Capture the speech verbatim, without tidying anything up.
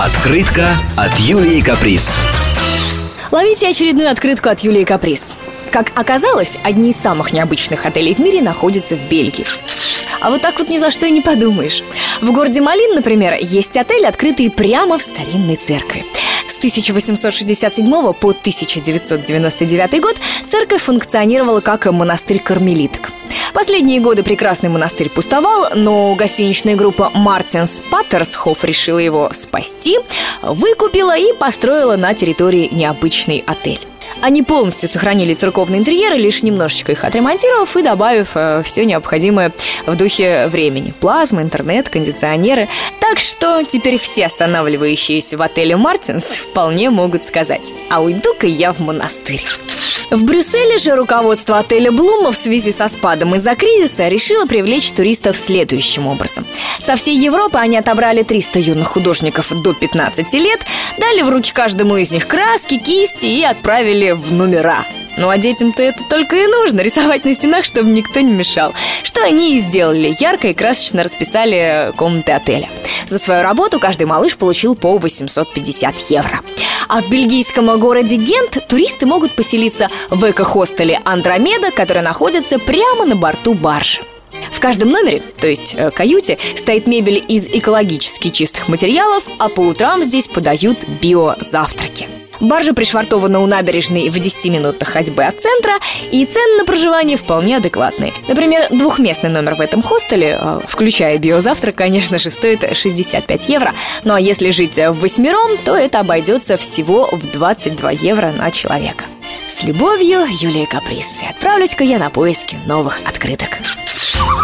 Открытка от Юлии Каприз. Ловите очередную открытку от Юлии Каприз. Как оказалось, одни из самых необычных отелей в мире находятся в Бельгии. А вот так вот ни за что и не подумаешь. В городе Малин, например, есть отель, открытый прямо в старинной церкви. С тысяча восемьсот шестьдесят седьмого по тысяча девятьсот девяносто девятый год церковь функционировала как монастырь кармелиток. Последние годы прекрасный монастырь пустовал, но гостиничная группа Мартинс Паттерсхоф решила его спасти, выкупила и построила на территории необычный отель. Они полностью сохранили церковные интерьеры, лишь немножечко их отремонтировав и добавив э, все необходимое в духе времени. Плазма, интернет, кондиционеры. Так что теперь все останавливающиеся в отеле Мартинс вполне могут сказать: а уйду-ка я в монастырь. В Брюсселе же руководство отеля Блума в связи со спадом из-за кризиса решило привлечь туристов следующим образом. Со всей Европы они отобрали триста юных художников до пятнадцати лет, дали в руки каждому из них краски, кисти и отправили в номера. Ну а детям-то это только и нужно — рисовать на стенах, чтобы никто не мешал. Что они и сделали. Ярко и красочно расписали комнаты отеля. За свою работу каждый малыш получил по восемьсот пятьдесят евро. А в бельгийском городе Гент туристы могут поселиться в эко-хостеле «Андромеда», который находится прямо на борту баржи. В каждом номере, то есть э, каюте, стоит мебель из экологически чистых материалов, а по утрам здесь подают биозавтраки. Баржа пришвартована у набережной в десяти минутах ходьбы от центра, и цены на проживание вполне адекватные. Например, двухместный номер в этом хостеле, включая биозавтрак, конечно же, стоит шестьдесят пять евро. Ну а если жить восьмером, то это обойдется всего в двадцать два евро на человека. С любовью, Юлия Каприз. Отправлюсь-ка я на поиски новых открыток.